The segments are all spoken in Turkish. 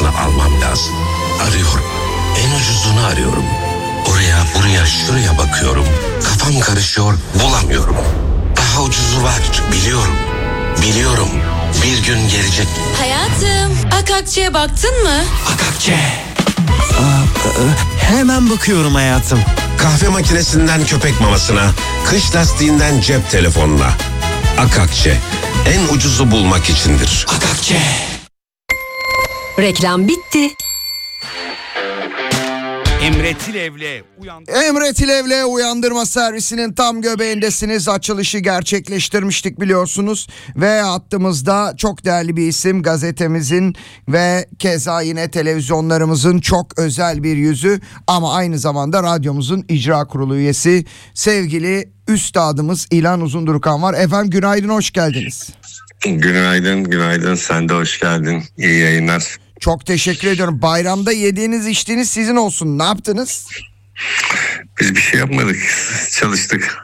ucuzunu almam lazım. Arıyorum. En ucuzunu arıyorum. Oraya, buraya, şuraya bakıyorum. Kafam karışıyor, bulamıyorum. Daha ucuzu var, biliyorum. Biliyorum. Bir gün gelecek. Hayatım, Akakçe'ye baktın mı? Akakçe. Hemen bakıyorum hayatım. Kahve makinesinden köpek mamasına, kış lastiğinden cep telefonuna. Akakçe, en ucuzu bulmak içindir. Akakçe. Reklam bitti. Emre Tilev'le Emre Tilev'le uyandırma servisinin tam göbeğindesiniz. Açılışı gerçekleştirmiştik biliyorsunuz. Ve hattımızda çok değerli bir isim, gazetemizin ve keza yine televizyonlarımızın çok özel bir yüzü ama aynı zamanda radyomuzun icra kurulu üyesi sevgili üstadımız İlhan Uzundurukan var. Efendim günaydın, hoş geldiniz. Günaydın. Sen de hoş geldin. İyi yayınlar. Çok teşekkür ediyorum. Bayramda yediğiniz içtiğiniz sizin olsun. Ne yaptınız? Biz bir şey yapmadık. Çalıştık.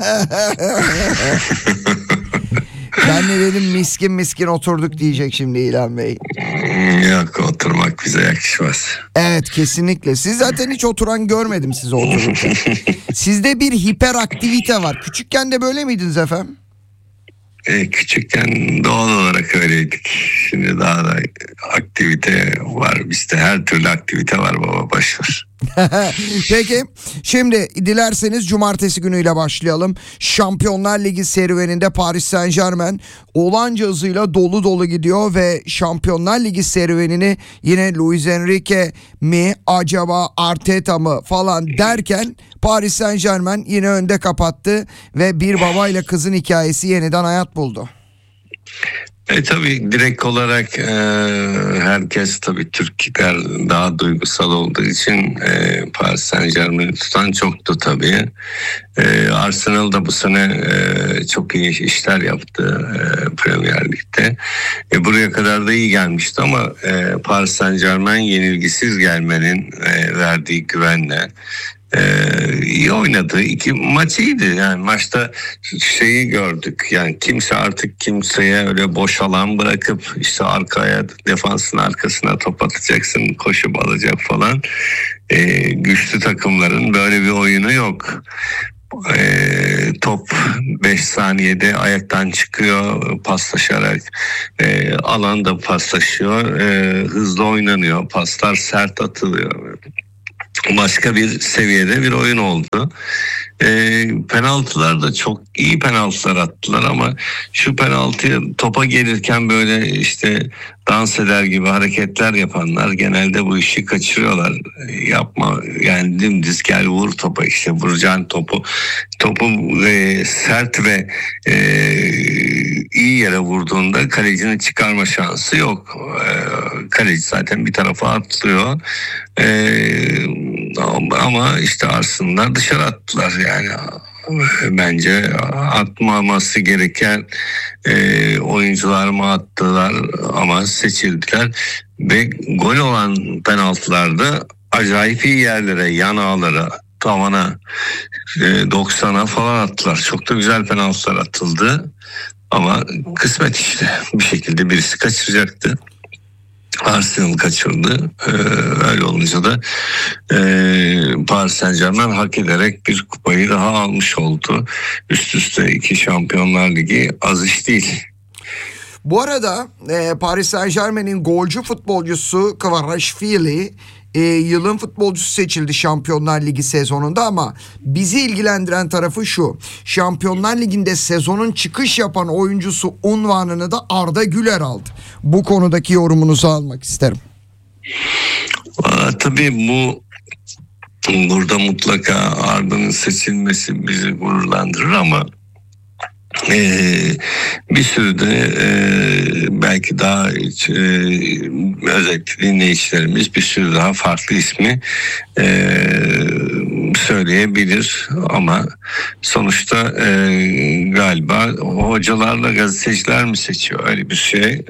Ben ne dedim, miskin oturduk diyecek şimdi İlhan Bey. Yok, oturmak bize yakışmaz. Evet, kesinlikle. Siz zaten hiç oturan görmedim sizi otururken. Sizde bir hiperaktivite var. Küçükken de böyle miydiniz efendim? Küçükken doğal olarak öyleydik. Şimdi daha da aktivite var. Bizde her türlü aktivite var baba, başlar. Peki şimdi dilerseniz cumartesi günüyle başlayalım. Şampiyonlar Ligi serüveninde Paris Saint-Germain olanca hızıyla dolu gidiyor ve Şampiyonlar Ligi serüvenini yine Luis Enrique mi acaba Arteta mı falan derken Paris Saint-Germain yine önde kapattı ve bir babayla kızın hikayesi yeniden hayat buldu. Tabii direkt olarak herkes, tabii Türkler daha duygusal olduğu için Paris Saint-Germain'i tutan çoktu tabii. Arsenal da bu sene çok iyi işler yaptı Premier Lig'de. Buraya kadar da iyi gelmişti ama Paris Saint-Germain yenilgisiz gelmenin verdiği güvenle iyi oynadı. İki maç iyiydi. Yani maçta şeyi gördük. Yani kimse artık kimseye öyle boş alan bırakıp işte arkaya, defansın arkasına top atacaksın, koşup alacak falan. Güçlü takımların böyle bir oyunu yok. Top 5 saniyede ayaktan çıkıyor, paslaşarak alanda paslaşıyor, hızlı oynanıyor, paslar sert atılıyor. Başka bir seviyede bir oyun oldu. Penaltılar da çok iyi penaltılar attılar ama şu penaltıya topa gelirken böyle işte dans eder gibi hareketler yapanlar genelde bu işi kaçırıyorlar. Yapma yani, dümdüz gel vur topa, işte vuracaksın topu sert ve iyi yere vurduğunda kalecinin çıkarma şansı yok. Kaleci zaten bir tarafa atlıyor. Ama işte Arsenal'lar dışarı attılar yani. Bence atmaması gereken oyuncular mı attılar ama seçildiler ve gol olan penaltılarda acayip iyi yerlere, yan ağlara, tavana, 90'a falan attılar. Çok da güzel penaltılar atıldı ama kısmet işte, bir şekilde birisi kaçıracaktı. Arsenal kaçırdı. Öyle olunca da Paris Saint-Germain hak ederek bir kupayı daha almış oldu. Üst üste 2 Şampiyonlar Ligi az iş değil. Bu arada Paris Saint-Germain'in golcü futbolcusu Kvaratskhelia yılın futbolcusu seçildi Şampiyonlar Ligi sezonunda ama bizi ilgilendiren tarafı şu: Şampiyonlar Ligi'nde sezonun çıkış yapan oyuncusu unvanını da Arda Güler aldı. Bu konudaki yorumunuzu almak isterim. Tabii burada mutlaka Arda'nın seçilmesi bizi gururlandırır ama bir sürü de belki daha özellikle dinleyicilerimiz bir sürü daha farklı ismi söyleyebilir ama sonuçta galiba hocalarla gazeteciler mi seçiyor, öyle bir şey.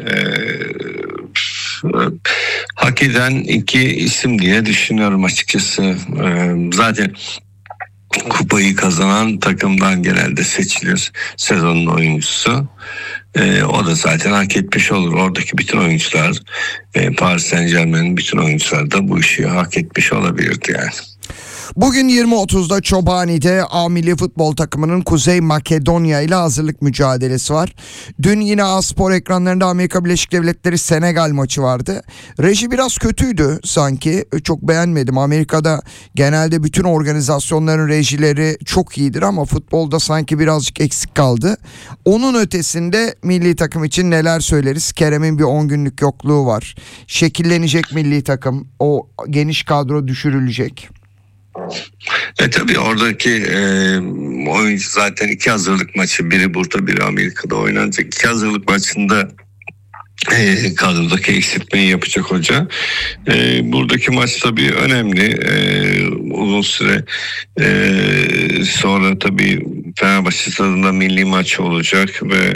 Hak eden 2 isim diye düşünüyorum açıkçası. Zaten kupayı kazanan takımdan genelde seçilir sezonun oyuncusu. O da zaten hak etmiş olur. Oradaki bütün oyuncular, Paris Saint-Germain'in bütün oyuncular da bu işi hak etmiş olabilirdi yani. Bugün 20.30'da Çobani'de A Milli Futbol takımının Kuzey Makedonya ile hazırlık mücadelesi var. Dün yine A-Spor ekranlarında Amerika Birleşik Devletleri Senegal maçı vardı. Reji biraz kötüydü sanki. Çok beğenmedim. Amerika'da genelde bütün organizasyonların rejileri çok iyidir ama futbolda sanki birazcık eksik kaldı. Onun ötesinde milli takım için neler söyleriz? Kerem'in bir 10 günlük yokluğu var. Şekillenecek milli takım. O geniş kadro düşürülecek. Tabii oradaki oyuncu zaten 2 hazırlık maçı, biri burada biri Amerika'da oynanacak. 2 hazırlık maçında kadrodaki eksiltmeyi yapacak hoca. Buradaki maç tabii önemli. Uzun süre sonra tabii Fenerbahçe stadında milli maç olacak ve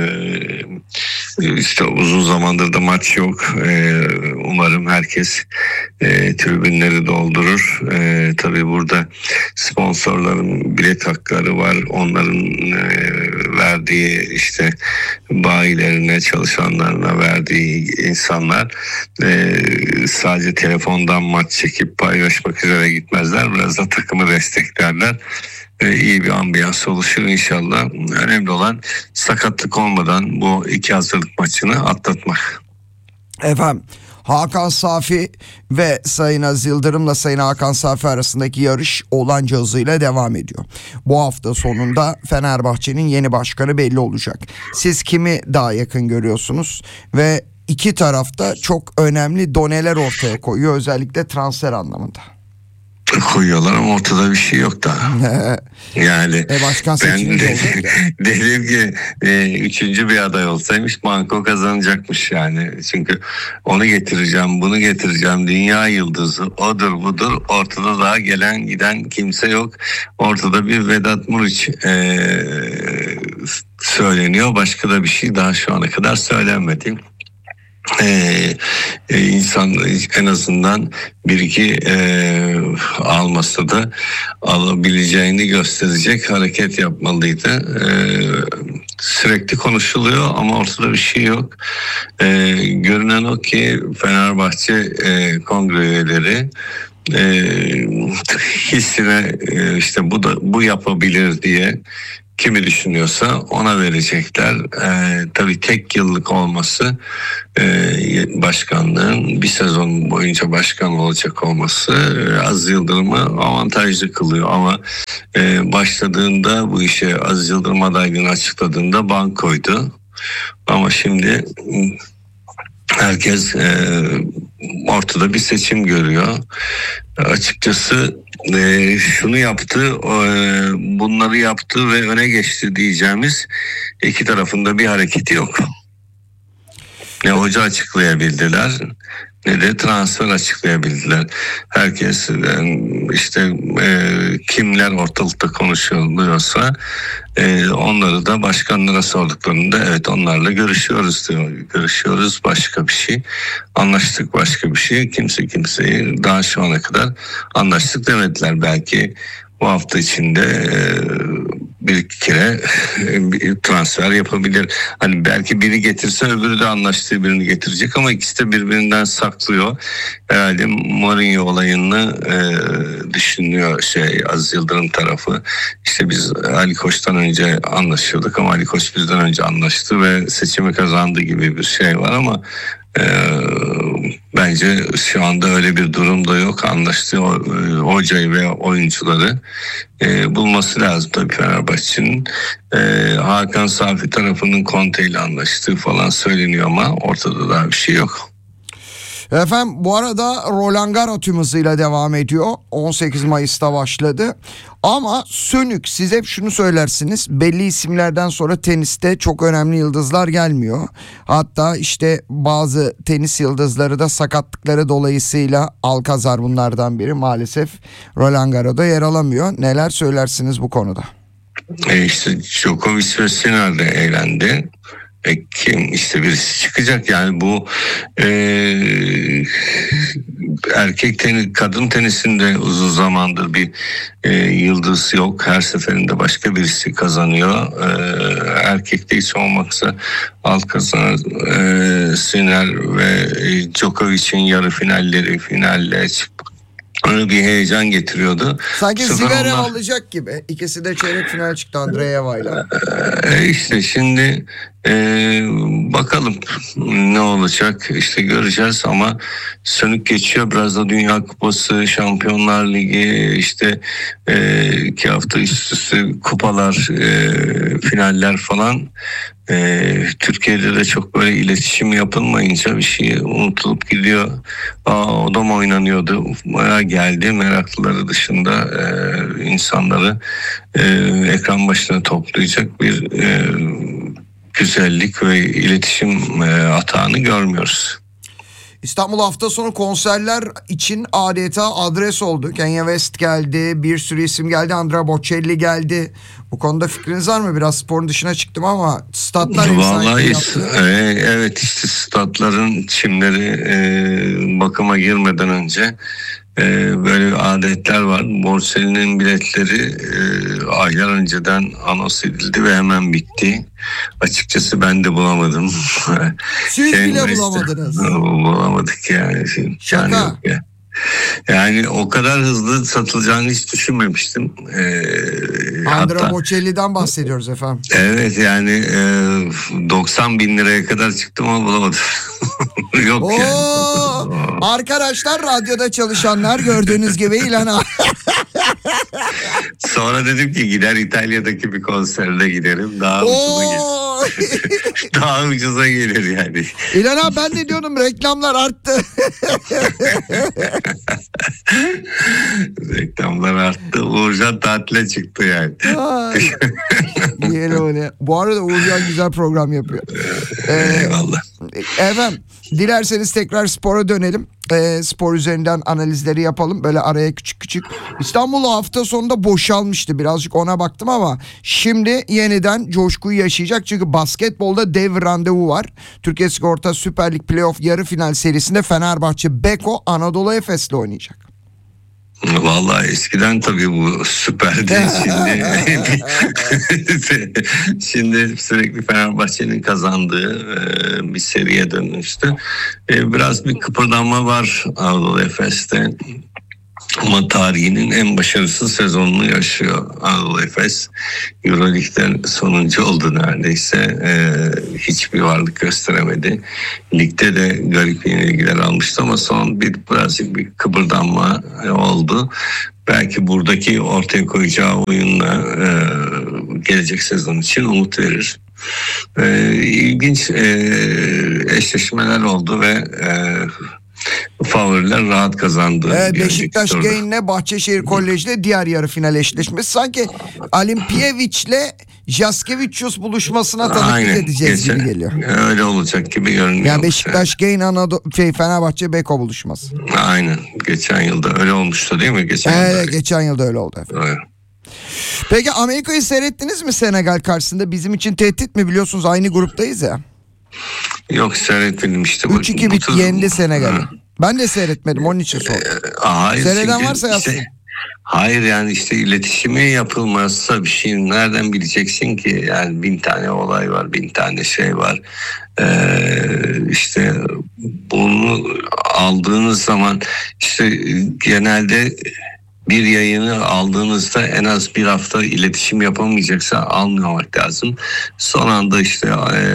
işte uzun zamandır da maç yok. Umarım herkes tribünleri doldurur. Tabii burada sponsorların bilet hakları var. Onların verdiği işte bayilerine, çalışanlarına verdiği insanlar sadece telefondan maç çekip paylaşmak üzere gitmezler. Biraz da takımı desteklerler. İyi bir ambiyans oluşur inşallah. Önemli olan sakatlık olmadan bu 2 hazırlık maçını atlatmak. Efendim, Hakan Safi ve Sayın Aziz Yıldırım'la Sayın Hakan Safi arasındaki yarış olanca hızıyla devam ediyor. Bu hafta sonunda Fenerbahçe'nin yeni başkanı belli olacak. Siz kimi daha yakın görüyorsunuz? Ve iki tarafta çok önemli doneler ortaya koyuyor, özellikle transfer anlamında. Koyuyorlar ama ortada bir şey yok daha. Yani başkan seçilince olacak ya. Dedim ki 3. bir aday olsaymış banko kazanacakmış yani. Çünkü onu getireceğim, bunu getireceğim, dünya yıldızı odur budur, ortada daha gelen giden kimse yok. Ortada bir Vedat Muriç söyleniyor, başka da bir şey daha şu ana kadar söylenmedi. İnsan en azından bir iki almasa da alabileceğini gösterecek hareket yapmalıydı. Sürekli konuşuluyor ama ortada bir şey yok. Görünen o ki Fenerbahçe kongre üyeleri hissine işte bu yapabilir diye kimi düşünüyorsa ona verecekler. Tabii tek yıllık olması, başkanlığın bir sezon boyunca başkan olacak olması Aziz Yıldırım'ı avantajlı kılıyor. Ama başladığında bu işe, Aziz Yıldırım adaylığını açıkladığında bankoydu. Ama şimdi herkes ortada bir seçim görüyor. Açıkçası şunu yaptı, bunları yaptı ve öne geçti diyeceğimiz iki tarafında bir hareketi yok. Ne hoca açıklayabildiler ne de transfer açıklayabildiler. Herkes işte kimler ortalıkta konuşuluyorsa onları da başkanlara sorduklarında evet onlarla görüşüyoruz diyor. Görüşüyoruz başka bir şey. Anlaştık başka bir şey. Kimseyi daha şu ana kadar anlaştık demediler. Belki bu hafta içinde bir iki kere bir transfer yapabilir. Hani belki biri getirse öbürü de anlaştığı birini getirecek ama ikisi de birbirinden saklıyor. Herhalde Mourinho olayını düşünüyor Aziz Yıldırım tarafı. İşte biz Ali Koç'tan önce anlaşıyorduk ama Ali Koç bizden önce anlaştı ve seçimi kazandı gibi bir şey var ama bence şu anda öyle bir durum da yok. Anlaştığı hocayı ve oyuncuları bulması lazım tabii Fenerbahçe'nin. Hakan Safi tarafının Conte ile anlaştığı falan söyleniyor ama ortada daha bir şey yok. Efendim, bu arada Roland Garros tüm hızıyla devam ediyor. 18 Mayıs'ta başladı. Ama sönük, siz hep şunu söylersiniz. Belli isimlerden sonra teniste çok önemli yıldızlar gelmiyor. Hatta işte bazı tenis yıldızları da sakatlıkları dolayısıyla, Alcaraz bunlardan biri, maalesef Roland Garros'da yer alamıyor. Neler söylersiniz bu konuda? İşte Djokovic ve Sinner de eğlendi. Kim işte birisi çıkacak yani bu kadın tenisinde uzun zamandır bir yıldız yok. Her seferinde başka birisi kazanıyor. Erkekte hiç olmazsa Alcaraz, Sinner ve Djokovic'in yarı finalle bir heyecan getiriyordu. Sanki Bu sefer Zverev onlar- alacak gibi. İkisi de çeyrek final çıktı Andreeva'yla. İşte şimdi bakalım ne olacak, işte göreceğiz ama sönük geçiyor. Biraz da Dünya Kupası, Şampiyonlar Ligi, işte 2 hafta üst üste kupalar, finaller falan. Türkiye'de de çok böyle iletişim yapılmayınca bir şey unutulup gidiyor. O da mı oynanıyordu? Bayağı geldi, meraklıları dışında insanları ekran başına toplayacak bir güzellik ve iletişim atağını görmüyoruz. İstanbul hafta sonu konserler için adeta adres oldu. Kanye West geldi, bir sürü isim geldi, Andrea Bocelli geldi. Bu konuda fikriniz var mı? Biraz sporun dışına çıktım ama statlar Vallahi yaptı. evet, işte statların çimleri bakıma girmeden önce böyle adetler var. Bocelli'nin biletleri aylar önceden anons edildi ve hemen bitti. Açıkçası ben de bulamadım. Siz bile bulamadınız. Bulamadık yani. Şaka. Yok ya. Yani o kadar hızlı satılacağını hiç düşünmemiştim. Andrea Bocelli'den bahsediyoruz efendim. Evet yani 90 bin liraya kadar çıktım ama bulamadım. Yok yani. Arkadaşlar, radyoda çalışanlar, gördüğünüz gibi İlhan Sonra dedim ki gider İtalya'daki bir konserde giderim. Daha ucuza gelir. Daha ucuza gelir yani. İlhan abi, ben de diyorum reklamlar arttı. Reklamlar arttı. Uğurcan tatile çıktı yani. Diyelim öyle. Bu arada Uğurcan güzel program yapıyor. Eyvallah. Efendim, dilerseniz tekrar spora dönelim. Spor üzerinden analizleri yapalım. Böyle araya küçük küçük. İstanbul hafta sonunda boşalmıştı. Birazcık ona baktım ama şimdi yeniden coşkuyu yaşayacak. Çünkü basketbolda dev randevu var. Türkiye Sigorta Süper Lig Playoff yarı final serisinde Fenerbahçe Beko Anadolu Efes'le oynayacak. Vallahi eskiden tabii bu süperdi. Şimdi sürekli Fenerbahçe'nin kazandığı bir seriye dönüştü. Biraz bir kıpırdanma var Anadolu Efes'te. Ama tarihinin en başarısız sezonunu yaşıyor Anadolu Efes. Euroleague'den sonuncu oldu neredeyse. Hiçbir varlık gösteremedi. Ligde de garip yenilgiler almıştı ama son birazcık bir kıpırdanma oldu. Belki buradaki ortaya koyacağı oyunla gelecek sezon için umut verir. İlginç eşleşmeler oldu ve favoriler rahat kazandı. Beşiktaş Gain'le Bahçeşehir Kolej'le diğer yarı final eşleşmesi. Sanki Alimpiyevic'le Jaskevicius buluşmasına tanıklık edeceğiz gibi geliyor. Öyle olacak gibi görünüyor. Yani Beşiktaş Gain Fenerbahçe Beko buluşması. Aynen. Geçen yılda öyle olmuştu değil mi? Geçen yılda öyle oldu efendim. Evet. Peki Amerika'yı seyrettiniz mi Senegal karşısında? Bizim için tehdit mi, biliyorsunuz aynı gruptayız ya. Yok, seyretmedim işte. 3-2 yendi Senegal'i. Ben de seyretmedim, onun için sordum. Seyreden varsa yazsın. Hayır yani işte iletişimi yapılmazsa bir şey nereden bileceksin ki? Yani 1000 tane olay var, 1000 tane şey var. İşte bunu aldığınız zaman işte genelde bir yayını aldığınızda en az bir hafta iletişim yapamayacaksa almamak lazım. Son anda işte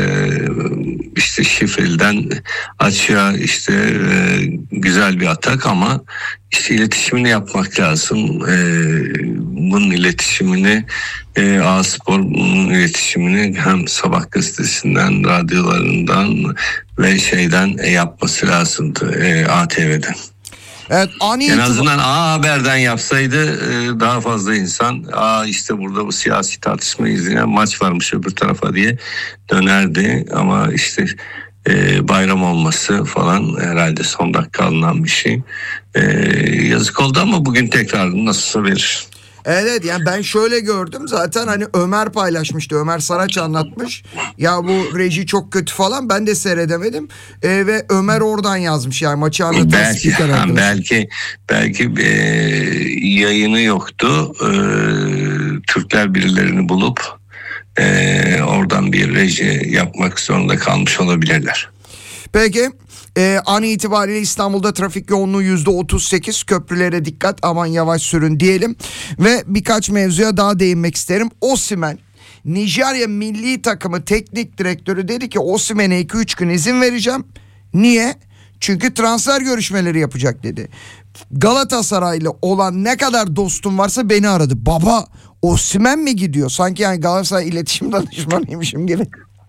Şifrel'den açığa güzel bir atak ama işte iletişimini yapmak lazım. Bunun iletişimini A-Spor bunun iletişimini hem Sabah gazetesinden, radyolarından ve yapması lazımdı ATV'den. Evet, en azından A Haber'den yapsaydı daha fazla insan işte burada bu siyasi tartışma izleyen maç varmış öbür tarafa diye dönerdi ama işte bayram olması falan herhalde son dakika alınan bir şey. Yazık oldu ama bugün tekrar nasılsa verir. Evet, yani ben şöyle gördüm zaten, hani Ömer paylaşmıştı, Ömer Saraç anlatmış ya, bu reji çok kötü falan, ben de seyredemedim. Ve Ömer oradan yazmış yani, maçı anlatan spiker arkadaşım. Belki yayını yoktu. Türkler birilerini bulup oradan bir reji yapmak zorunda kalmış olabilirler. Peki an itibariyle İstanbul'da trafik yoğunluğu %38, köprülere dikkat, aman yavaş sürün diyelim. Ve birkaç mevzuya daha değinmek isterim. Osimhen, Nijerya milli takımı teknik direktörü dedi ki Osimhen'e 2-3 gün izin vereceğim. Niye? Çünkü transfer görüşmeleri yapacak dedi. Galatasaraylı olan ne kadar dostum varsa beni aradı. Baba, Osimhen mi gidiyor? Sanki yani Galatasaray iletişim danışmanıymışım gibi.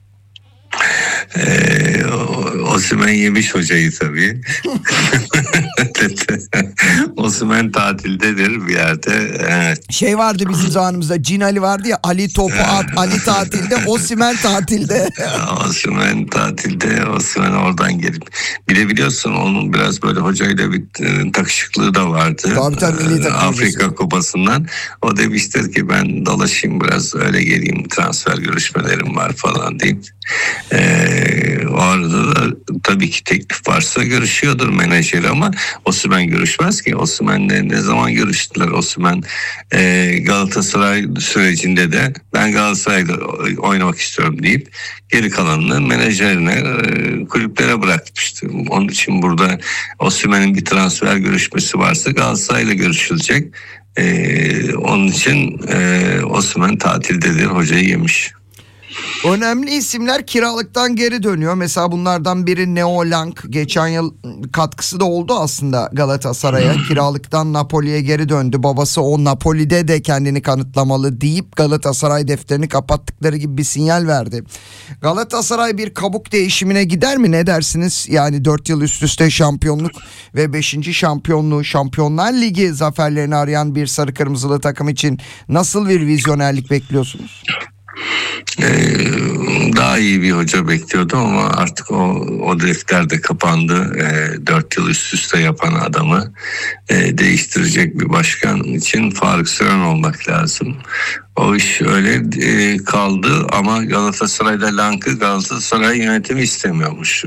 Osimhen yemiş hocayı tabii. Osimhen tatildedir bir yerde. Evet. Şey vardı bizim zamanımızda, Cinali vardı ya, Ali topu at, Ali tatilde, Osimhen tatilde. Osimhen tatilde, Osimhen oradan gelip. Bir de biliyorsun onun biraz böyle hocayla bir takışıklığı da vardı. Tabii, Afrika Kupası'ndan. O demiştir ki ben dolaşayım biraz, öyle geleyim, transfer görüşmelerim var falan deyip. O arada da tabii ki teklif varsa görüşüyordur menajeri, ama Osimhen görüşmez ki. Osimhen'le ne zaman görüştüler? Osimhen Galatasaray sürecinde de ben Galatasaray'da oynamak istiyorum deyip geri kalanını menajerine, kulüplere bırakmıştı. Onun için burada Osimhen'in bir transfer görüşmesi varsa Galatasaray'la görüşülecek. Onun için Osimhen tatildedir, hocayı yemiş. Önemli isimler kiralıktan geri dönüyor. Mesela bunlardan biri Neo Lang. Geçen yıl katkısı da oldu aslında Galatasaray'a. Kiralıktan Napoli'ye geri döndü. Babası o Napoli'de de kendini kanıtlamalı deyip Galatasaray defterini kapattıkları gibi bir sinyal verdi. Galatasaray bir kabuk değişimine gider mi? Ne dersiniz? Yani 4 yıl üst üste şampiyonluk ve 5. şampiyonluğu, Şampiyonlar Ligi zaferlerini arayan bir sarı kırmızılı takım için nasıl bir vizyonerlik bekliyorsunuz? Daha iyi bir hoca bekliyordum ama artık o defter de kapandı. 4 yıl üst üste yapan adamı değiştirecek bir başkan için Faruk Süren olmak lazım. O iş öyle kaldı ama Galatasaray'da Lank'ı Galatasaray yönetimi istemiyormuş.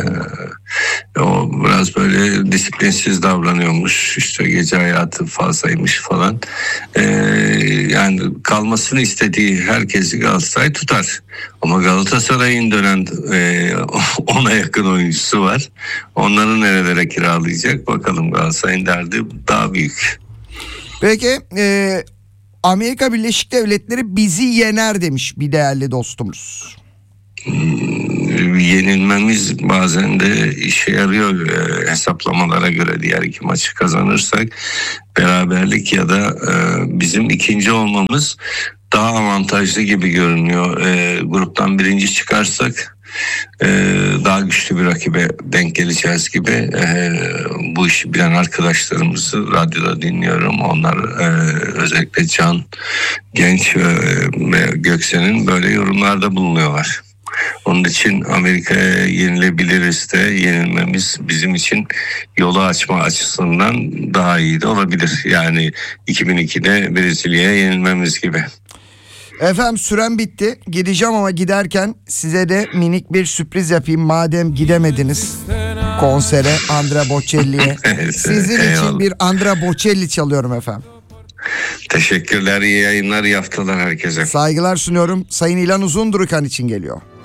O biraz böyle disiplinsiz davranıyormuş. İşte gece hayatı fazlaymış falan. Yani kalmasını istediği herkesi Galatasaray tutar. Ama Galatasaray'ın dönen 10'a yakın oyuncusu var. Onları nerelere kiralayacak? Bakalım, Galatasaray'ın derdi daha büyük. Peki Amerika Birleşik Devletleri bizi yener demiş bir değerli dostumuz. Yenilmemiz bazen de işe yarıyor. Hesaplamalara göre diğer 2 maçı kazanırsak beraberlik ya da bizim ikinci olmamız daha avantajlı gibi görünüyor. Gruptan birinci çıkarsak daha güçlü bir rakibe denk geleceğiz gibi. Bu işi bilen arkadaşlarımızı radyoda dinliyorum. Onlar özellikle Can Genç ve Göksen'in böyle yorumlarda bulunuyorlar. Onun için Amerika'ya yenilebiliriz de yenilmemiz bizim için yolu açma açısından daha iyi de olabilir. Yani 2002'de Brezilya'ya yenilmemiz gibi. Efendim süren bitti. Gideceğim ama giderken size de minik bir sürpriz yapayım. Madem gidemediniz konsere, Andrea Bocelli'ye. Sizin için bir Andrea Bocelli çalıyorum efendim. Teşekkürler, iyi yayınlar, iyi haftalar herkese. Saygılar sunuyorum. Sayın İlhan Uzundurukan için geliyor.